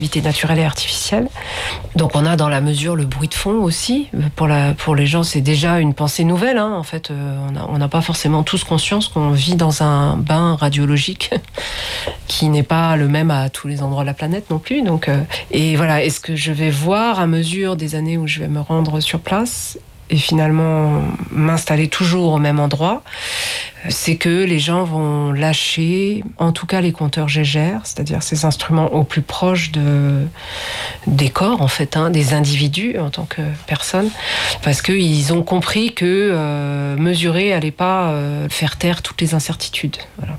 naturelle et artificielle. Donc on a dans la mesure le bruit de fond aussi. Pour les gens, c'est déjà une pensée nouvelle. En fait, on n'a pas forcément tous conscience qu'on vit dans un bain radiologique qui n'est pas le même à tous les endroits de la planète non plus. Donc, et voilà, est-ce que je vais voir à mesure des années où je vais me rendre sur place et finalement m'installer toujours au même endroit, c'est que les gens vont lâcher, en tout cas les compteurs Gégère, c'est-à-dire ces instruments au plus proche des corps, en fait, des individus en tant que personnes, parce qu'ils ont compris que mesurer allait pas faire taire toutes les incertitudes. Voilà.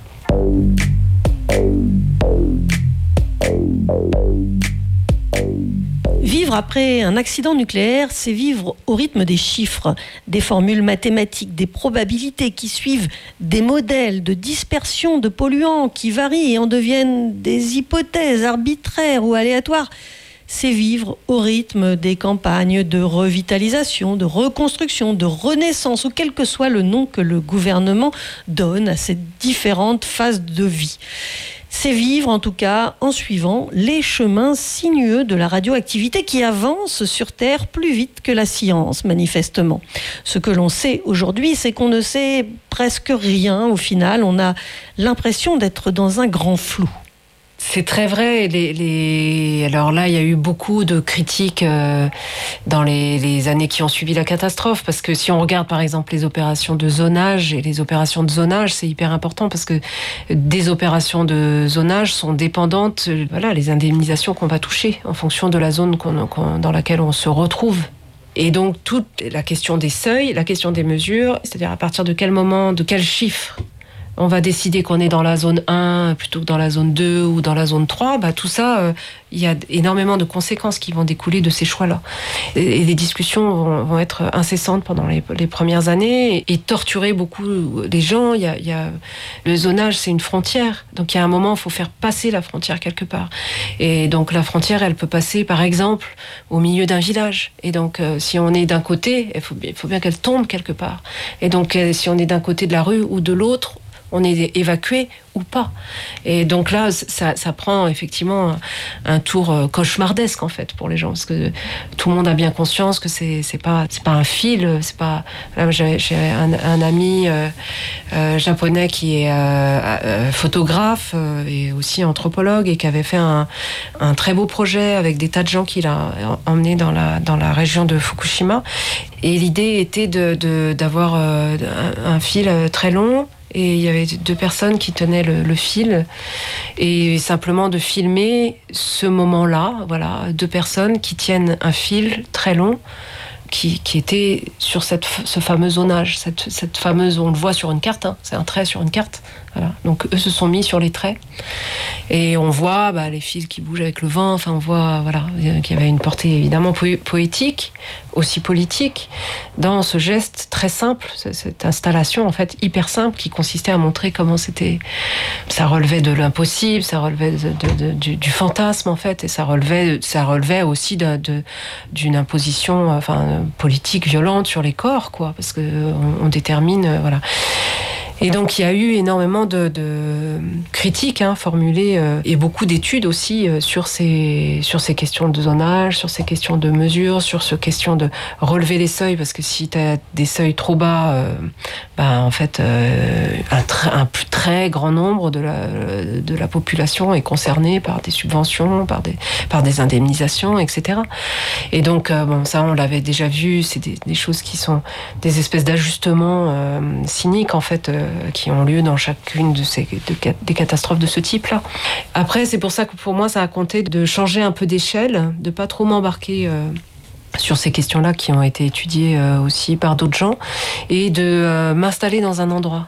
Vivre après un accident nucléaire, c'est vivre au rythme des chiffres, des formules mathématiques, des probabilités qui suivent des modèles de dispersion de polluants qui varient et en deviennent des hypothèses arbitraires ou aléatoires. C'est vivre au rythme des campagnes de revitalisation, de reconstruction, de renaissance, ou quel que soit le nom que le gouvernement donne à ces différentes phases de vie. C'est vivre, en tout cas, en suivant les chemins sinueux de la radioactivité qui avance sur Terre plus vite que la science, manifestement. Ce que l'on sait aujourd'hui, c'est qu'on ne sait presque rien. Au final, on a l'impression d'être dans un grand flou. C'est très vrai. Alors là, il y a eu beaucoup de critiques dans les années qui ont suivi la catastrophe, parce que si on regarde par exemple les opérations de zonage, et les opérations de zonage, c'est hyper important parce que des opérations de zonage sont dépendantes, les indemnisations qu'on va toucher en fonction de la zone dans laquelle on se retrouve. Et donc toute la question des seuils, la question des mesures, c'est-à-dire à partir de quel moment, de quel chiffre on va décider qu'on est dans la zone 1 plutôt que dans la zone 2 ou dans la zone 3, tout ça, il y a énormément de conséquences qui vont découler de ces choix-là. Et les discussions vont être incessantes pendant les premières années et torturer beaucoup les gens. Le zonage, c'est une frontière. Donc il y a un moment, il faut faire passer la frontière quelque part. Et donc la frontière, elle peut passer, par exemple, au milieu d'un village. Et donc si on est d'un côté, il faut bien qu'elle tombe quelque part. Et donc si on est d'un côté de la rue ou de l'autre, on est évacué ou pas. Et donc là, ça prend effectivement un tour cauchemardesque en fait pour les gens, parce que tout le monde a bien conscience que c'est pas un fil, c'est pas. Là, j'ai un ami japonais qui est photographe et aussi anthropologue et qui avait fait un très beau projet avec des tas de gens qu'il a emmenés dans la région de Fukushima. Et l'idée était d'avoir un fil très long. Et il y avait 2 personnes qui tenaient le fil et simplement de filmer ce moment-là, 2 personnes qui tiennent un fil très long qui était sur ce fameux zonage, cette fameuse, on le voit sur une carte, c'est un trait sur une carte. Voilà. Donc eux se sont mis sur les traits et on voit les fils qui bougent avec le vent. Enfin, on voit qu'il y avait une portée évidemment poétique, aussi politique, dans ce geste très simple, cette installation en fait hyper simple qui consistait à montrer comment c'était. Ça relevait de l'impossible, ça relevait du fantasme en fait, et ça relevait aussi d'une imposition, politique violente sur les corps, quoi, parce que on détermine, voilà. Et donc il y a eu énormément de critiques formulées et beaucoup d'études aussi sur ces questions de zonage, sur ces questions de mesure, sur ces questions de relever les seuils, parce que si tu as des seuils trop bas, en fait un plus très grand nombre de la population est concerné par des subventions, par des indemnisations, etc. Et donc ça on l'avait déjà vu, c'est des choses qui sont des espèces d'ajustements cyniques en fait, qui ont lieu dans chacune des catastrophes de ce type-là. Après, c'est pour ça que pour moi, ça a compté de changer un peu d'échelle, de pas trop m'embarquer sur ces questions-là qui ont été étudiées aussi par d'autres gens, et de m'installer dans un endroit.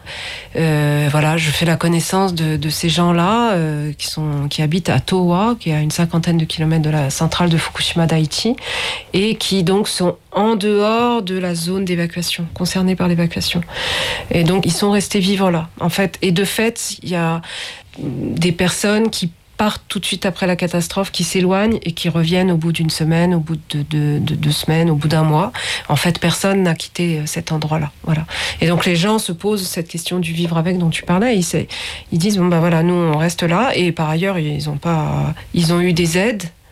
Je fais la connaissance de ces gens-là qui habitent à Towa, qui est à une 50aine de kilomètres de la centrale de Fukushima d'Haïti, et qui donc sont en dehors de la zone d'évacuation, concernée par l'évacuation. Et donc ils sont restés vivants là, en fait. Et de fait, il y a des personnes qui partent tout de suite après la catastrophe, qui s'éloignent et qui reviennent au bout d'une semaine, au bout de 2 semaines, au bout d'un mois. En fait, personne n'a quitté cet endroit-là. Voilà. Et donc les gens se posent cette question du vivre avec dont tu parlais. Ils disent nous on reste là. Et par ailleurs, ils ont eu des aides